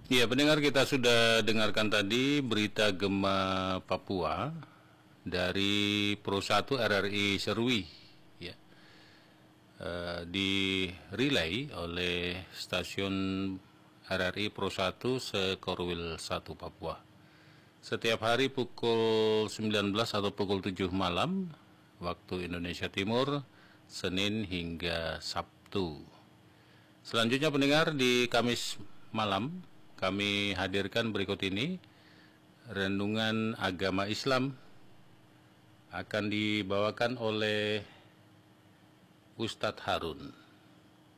Ya, pendengar, kita sudah dengarkan tadi berita Gema Papua dari Pro 1 RRI Serui, ya, di-relay oleh stasiun RRI Pro 1 Sekorwil 1 Papua. Setiap hari pukul 19 atau pukul 7 malam waktu Indonesia Timur, Senin hingga Sabtu. Selanjutnya pendengar, di Kamis malam kami hadirkan berikut ini renungan agama Islam, akan dibawakan oleh Ustadz Harun.